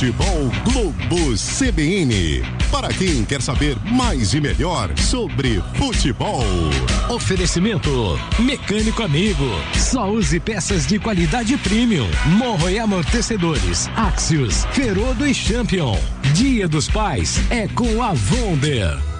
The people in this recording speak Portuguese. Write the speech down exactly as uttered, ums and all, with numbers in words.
Futebol Globo C B N. Para quem quer saber mais e melhor sobre futebol. Oferecimento Mecânico Amigo. Só use peças de qualidade premium. Morro e amortecedores. Axios, Ferodo e Champion. Dia dos Pais é com a Wonder.